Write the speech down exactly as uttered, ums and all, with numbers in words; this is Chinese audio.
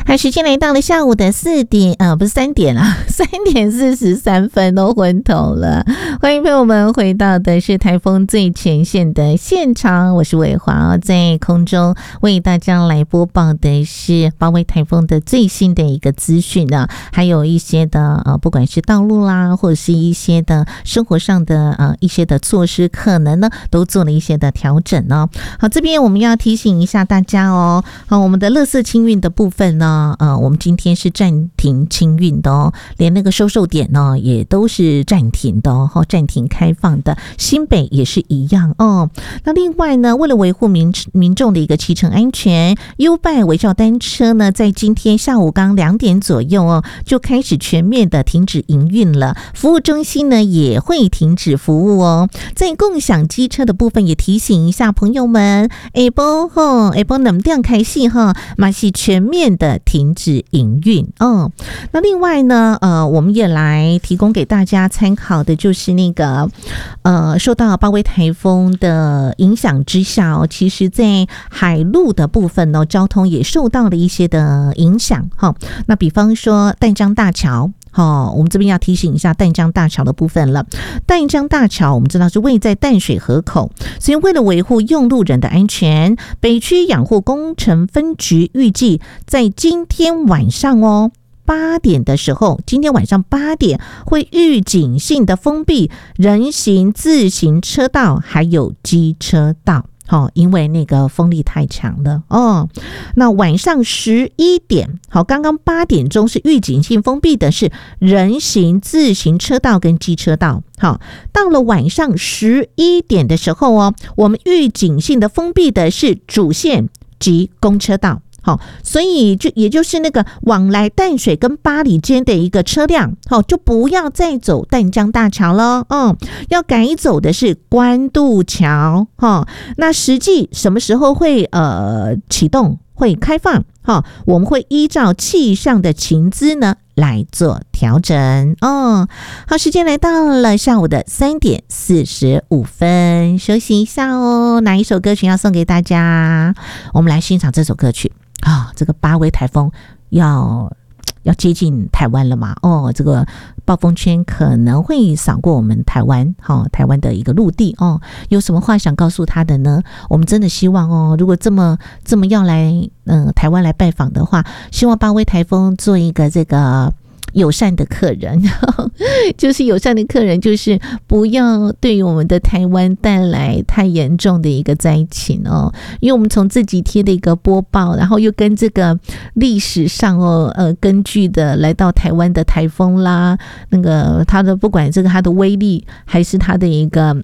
好，时间来到了下午的四点，呃，不是三点啦，三点四十三分都昏头了。欢迎朋友们回到的是台风最前线的现场，我是伟华，在空中为大家来播报的是包围台风的最新的一个资讯呢，还有一些的呃，不管是道路啦，或者是一些的生活上的呃一些的措施，可能呢都做了一些的调整呢。好，这边我们要提醒一下大家哦，好，我们的垃圾清运的部分呢。呃，我们今天是暂停清运的哦，连那个收售点呢也都是暂停的哦，暂停开放的。新北也是一样哦。那另外呢，为了维护民民众的一个骑乘安全 ，U-Bike 微笑单车呢，在今天下午刚两点左右哦，就开始全面的停止营运了。服务中心呢也会停止服务哦。在共享机车的部分，也提醒一下朋友们，下晡吼，下晡两点开始哈，嘛是全面的停止营运哦。那另外呢，呃，我们也来提供给大家参考的，就是那个呃，受到巴威台风的影响之下哦，其实在海路的部分呢，交通也受到了一些的影响哈、哦。那比方说淡江大桥。哦，我们这边要提醒一下淡江大桥的部分了。淡江大桥我们知道是位在淡水河口，所以为了维护用路人的安全，北区养护工程分局预计在今天晚上哦八点的时候，今天晚上八点会预警性的封闭人行、自行车道还有机车道。好，因为那个风力太强了哦。那晚上十一点，好，刚刚八点钟是预警性封闭的是人行、自行车道跟机车道。好，到了晚上十一点的时候哦，我们预警性的封闭的是主线及公车道。好，所以就也就是那个往来淡水跟八里间的一个车辆，好，就不要再走淡江大桥了，嗯，要改走的是关渡桥，哈，那实际什么时候会呃启动会开放？哈，我们会依照气象的情资呢来做调整哦。好，时间来到了下午的三点四十五分，休息一下哦。哪一首歌曲要送给大家？我们来欣赏这首歌曲。啊、哦，这个八威台风要要接近台湾了嘛？哦，这个暴风圈可能会扫过我们台湾，哈、哦，台湾的一个陆地哦。有什么话想告诉他的呢？我们真的希望哦，如果这么这么要来，嗯、呃，台湾来拜访的话，希望八威台风做一个这个。友善的客人，就是友善的客人，就是不要对于我们的台湾带来太严重的一个灾情哦。因为我们从这几天的一个播报，然后又跟这个历史上哦，呃，根据的来到台湾的台风啦，那个它的不管这个它的威力，还是它的一个